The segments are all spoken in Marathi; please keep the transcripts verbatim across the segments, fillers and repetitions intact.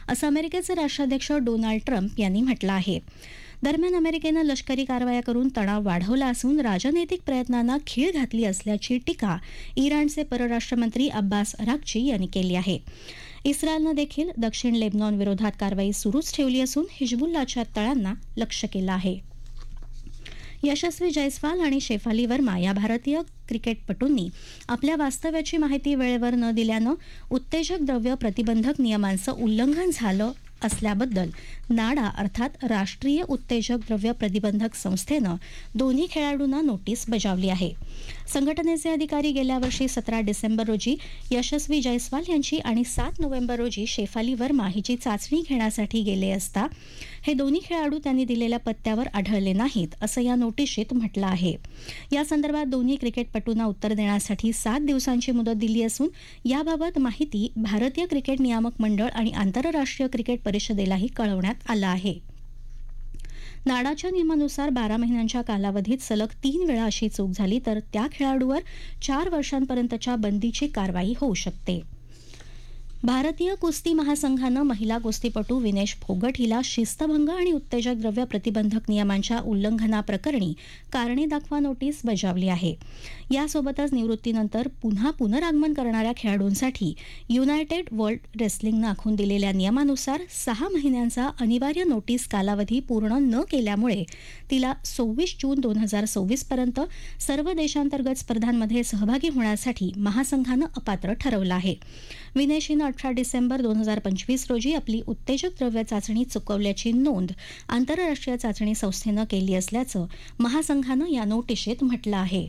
असं अमेरिकेचे राष्ट्राध्यक्ष डोनाल्ड ट्रम्प यांनी म्हटलं आहे. दरम्यान अमेरिकेनं लष्करी कारवाया करून तणाव वाढवला असून राजनैतिक प्रयत्नांना खीळ घातली असल्याची टीका इराणचे परराष्ट्रमंत्री अब्बास अराक्ची यांनी केली आहे. इस्रायलनं देखील दक्षिण लेबनॉन विरोधात कारवाई सुरूच ठेवली असून हिजबुल्लाच्या तळांना लक्ष्य केलं आहे. यशस्वी जयस्वाल आणि शेफाली वर्मा या भारतीय क्रिकेटपटूंनी आपल्या वास्तव्याची माहिती वेळेवर न दिल्यानं उत्तेजक द्रव्य प्रतिबंधक नियमांचं उल्लंघन झालं असल्याबद्दल नाडा अर्थात राष्ट्रीय उत्तेजक द्रव्य प्रतिबंधक संस्थेनं दोन्ही खेळाडूंना नोटीस बजावली आहे. संघटनेचे अधिकारी गेल्या वर्षी सतरा डिसेंबर रोजी यशस्वी जयस्वाल यांची आणि सात नोव्हेंबर रोजी शेफाली वर्मा हिची चाचणी घेण्यासाठी गेले असता हे दोन्ही खेळाडू त्यांनी दिलेल्या पत्त्यावर आढळले नाहीत असं या नोटिशीत म्हटलं आहे. या संदर्भात दोन्ही क्रिकेटपटूंना उत्तर देण्यासाठी सात दिवसांची मुदत दिली असून याबाबत माहिती भारतीय क्रिकेट नियामक मंडळ आणि आंतरराष्ट्रीय क्रिकेट परिषदेलाही कळवण्यात आलं आहे. नाडाच्या नियमानुसार बारा महिन्यांच्या कालावधीत सलग तीन वेळा अशी चूक झाली तर त्या खेळाडूवर चार वर्षांपर्यंतच्या बंदीची कारवाई होऊ शकते. भारतीय कुस्ती महासंघानं महिला कुस्तीपटू विनेश फोगट हिला शिस्तभंग आणि उत्तेजक द्रव्य प्रतिबंधक नियमांच्या उल्लंघनाप्रकरणी कारणे दाखवा नोटीस बजावली आहे. यासोबतच निवृत्तीनंतर पुन्हा पुनरागमन करणाऱ्या खेळाडूंसाठी युनायटेड वर्ल्ड रेसलिंगनं आखून दिलेल्या नियमानुसार सहा महिन्यांचा अनिवार्य नोटीस कालावधी पूर्ण न केल्यामुळे तिला सव्वीस जून दोन हजार सव्वीस पर्यंत सर्व देशांतर्गत स्पर्धांमध्ये सहभागी होण्यासाठी महासंघानं अपात्र ठरवलं आहे. विनेश हिनं अठरा डिसेंबर दोन हजार पंचवीस रोजी आपली उत्तेजक द्रव्य चाचणी चुकवल्याची नोंद आंतरराष्ट्रीय चाचणी संस्थेनं केली असल्याचं महासंघानं या नोटिशीत म्हटलं आहे.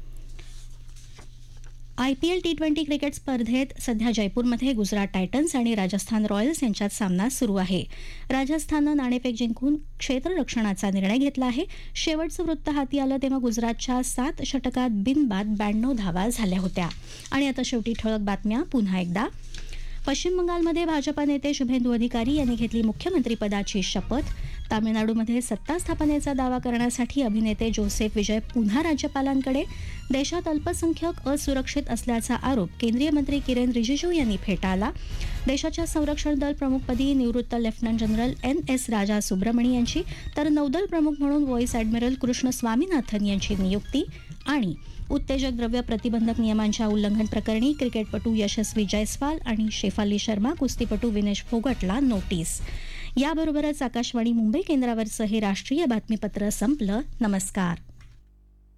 आयपीएल टी ट्वेंटी क्रिकेट स्पर्धेत सध्या जयपूरमध्ये गुजरात टायटन्स आणि राजस्थान रॉयल्स यांच्यात सामना सुरू आहे. राजस्थाननं नाणेफेक जिंकून क्षेत्ररक्षणाचा निर्णय घेतला आहे. शेवटचं वृत्त हाती आलं तेव्हा गुजरातच्या सात षटकात बिनबाद ब्याण्णव धावा झाल्या होत्या. आणि आता शेवटी ठळक बातम्या पुन्हा एकदा. पश्चिम बंगालमध्ये भाजपा नेते शुभेंदू अधिकारी यांनी घेतली मुख्यमंत्रीपदाची शपथ. तामिळनाडूमध्ये सत्ता स्थापनेचा दावा करण्यासाठी अभिनेते जोसेफ विजय पुन्हा राज्यपालांकडे. देशात अल्पसंख्याक असुरक्षित असल्याचा आरोप केंद्रीय मंत्री किरेन रिजिजू यांनी फेटाळला. देशाच्या संरक्षण दल प्रमुखपदी निवृत्त लेफ्टनंट जनरल एन एस राजा सुब्रमणी यांची तर नौदल प्रमुख म्हणून व्हाईस ॲडमिरल कृष्ण स्वामीनाथन यांची नियुक्ती. आणि उत्तेजक द्रव्य प्रतिबंधक नियमांच्या उल्लंघन प्रकरणी क्रिकेटपटू यशस्वी जयस्वाल आणि शेफाली शर्मा कुस्तीपटू विनेश फोगटला नोटीस. याबरोबरच आकाशवाणी मुंबई केंद्रावरचं हे राष्ट्रीय बातमीपत्र संपलं. नमस्कार.